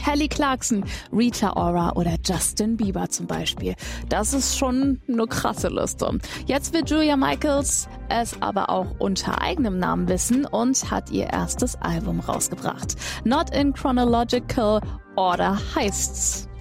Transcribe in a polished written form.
Kelly Clarkson, Rita Ora oder Justin Bieber zum Beispiel. Das ist schon eine krasse Liste. Jetzt will Julia Michaels es aber auch unter eigenem Namen wissen und hat ihr erstes Album rausgebracht. Not in Chronological Order heißt's.